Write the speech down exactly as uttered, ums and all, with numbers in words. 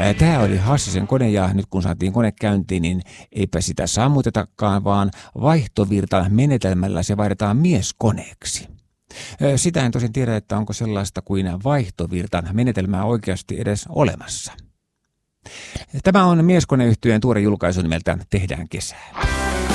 Tämä oli Hassisen kone ja nyt kun saatiin kone käyntiin, niin eipä sitä sammutetakaan, vaan vaihtovirta menetelmällä se vaihdetaan mieskoneeksi. Sitä en tosin tiedä, että onko sellaista kuin vaihtovirtan menetelmää oikeasti edes olemassa. Tämä on Mieskoneyhtyeen tuore julkaisu nimeltä Tehdään kesää.